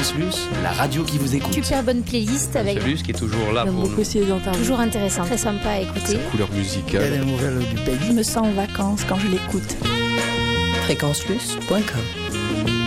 Fréquence Plus, la radio qui vous écoute. Super bonne playlist avec Plus qui est toujours là pour nous. Beaucoup aussi les interviews. toujours intéressant, très sympa à écouter. Couleur Il y a musicale. des nouvelles du pays. Je me sens en vacances quand je l'écoute. Fréquenceplus.com